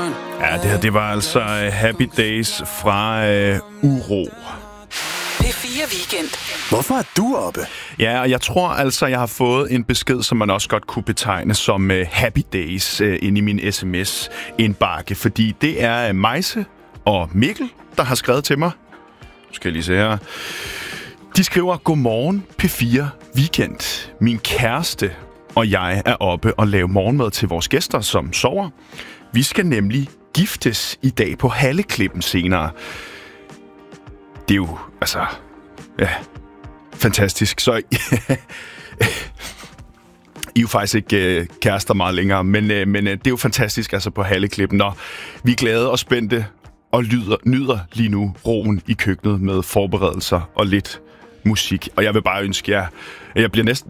Ja, det her, det var altså Happy Days fra Uro. P4 Weekend. Hvorfor er du oppe? Ja, og jeg tror altså, jeg har fået en besked, som man også godt kunne betegne som Happy Days ind i min sms-indbakke. Fordi det er Majse og Mikkel, der har skrevet til mig. Nu skal jeg lige se her. De skriver, godmorgen P4 Weekend. Min kæreste og jeg er oppe og lave morgenmad til vores gæster, som sover. Vi skal nemlig giftes i dag på Halleklippen senere. Det er jo, altså, ja, fantastisk. Så I er jo faktisk ikke kærester meget længere, men det er jo fantastisk, altså på Halleklippen. Og vi er glade og spændte og nyder lige nu roen i køkkenet med forberedelser og lidt musik. Og jeg vil bare ønske jer, jeg bliver næsten...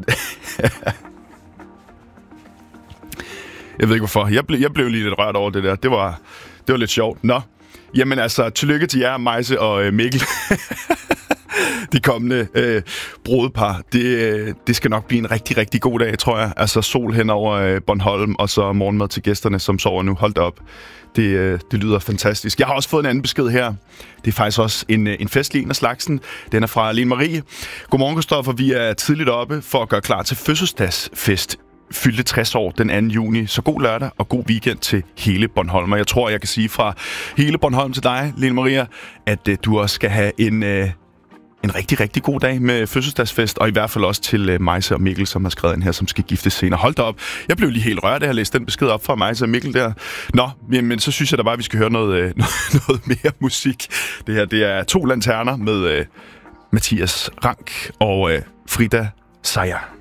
Jeg ved ikke hvorfor. Jeg blev lige lidt rørt over det der. Det var lidt sjovt. Nå, jamen altså, tillykke til jer, Majse og Mikkel. De kommende brudepar. Det skal nok blive en rigtig, rigtig god dag, tror jeg. Altså sol hen over Bornholm, og så morgenmad til gæsterne, som sover nu. Hold da op. Det lyder fantastisk. Jeg har også fået en anden besked her. Det er faktisk også en festlig en af slagsen. Den er fra Lene Marie. Godmorgen, Christoffer. Vi er tidligt oppe for at gøre klar til fødselsdagsfest. Fyldte 60 år den 2. juni. Så god lørdag og god weekend til hele Bornholm. Og jeg tror, jeg kan sige fra hele Bornholm til dig, Lene Maria, at du også skal have en rigtig, rigtig god dag med fødselsdagsfest, og i hvert fald også til Majse og Mikkel, som har skrevet ind her, som skal giftes senere. Hold da op. Jeg blev lige helt rørt, da jeg læste den besked op fra Majse og Mikkel der. Nå, men så synes jeg da bare, at vi skal høre noget mere musik. Det her, det er 2 lanterner med Mathias Rank og Frida Sejer.